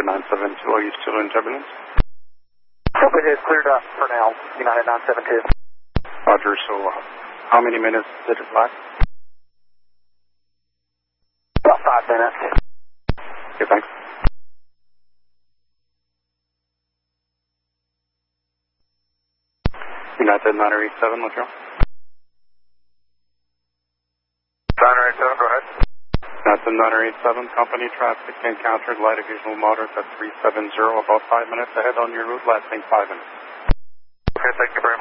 972, are you still in turbulence? It is cleared up for now, United 972. Roger, so how many minutes did it last? About 5 minutes. Okay, thanks. United 987, Montreal. 987, go ahead. United 987, company traffic encountered light visual motors at 370, about 5 minutes ahead on your route, lasting 5 minutes. Okay, thank you very much.